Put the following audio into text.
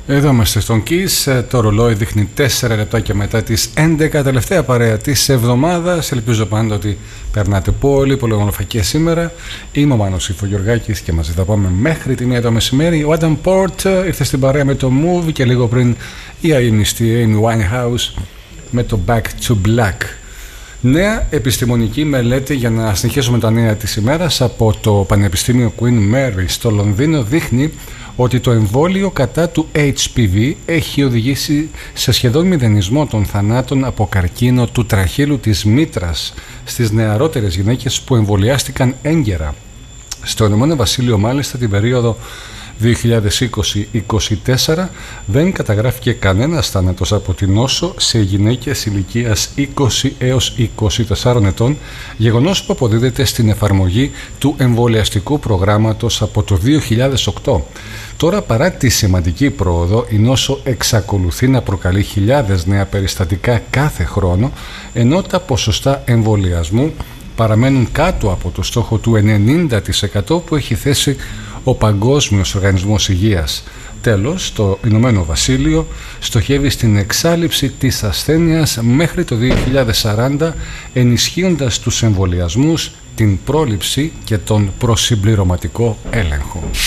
Εδώ είμαστε στον Kiss. Το ρολόι δείχνει 4 λεπτάκια μετά τις 11. Τελευταία παρέα της εβδομάδας. Ελπίζω πάντα ότι περνάτε πολύ ομορφακία σήμερα. Είμαι ο Μάνος Ιφογιοργάκης και μαζί θα πάμε μέχρι τη 1 το μεσημέρι. Ο Adam Port ήρθε στην παρέα με το Move και λίγο πριν η αείμνηστη Amy Winehouse με το Back to Black. Νέα επιστημονική μελέτη, για να συνεχίσουμε τα νέα της ημέρας, από το Πανεπιστήμιο Queen Mary στο Λονδίνο δείχνει ότι το εμβόλιο κατά του HPV έχει οδηγήσει σε σχεδόν μηδενισμό των θανάτων από καρκίνο του τραχύλου της μήτρας στις νεαρότερες γυναίκες που εμβολιάστηκαν έγκαιρα. Στο Ηνωμένο Βασίλειο μάλιστα την περίοδο 2020-24 δεν καταγράφηκε κανένας θάνατος από την νόσο σε γυναίκες ηλικίας 20 έως 24 ετών, γεγονός που αποδίδεται στην εφαρμογή του εμβολιαστικού προγράμματος από το 2008. Τώρα, παρά τη σημαντική πρόοδο, η νόσο εξακολουθεί να προκαλεί χιλιάδες νέα περιστατικά κάθε χρόνο, ενώ τα ποσοστά εμβολιασμού παραμένουν κάτω από το στόχο του 90% που έχει θέσει ο Παγκόσμιος Οργανισμός Υγείας. Τέλος, το Ηνωμένο Βασίλειο στοχεύει στην εξάλειψη της ασθένειας μέχρι το 2040, ενισχύοντας τους εμβολιασμούς, την πρόληψη και τον προσυμπληρωματικό έλεγχο.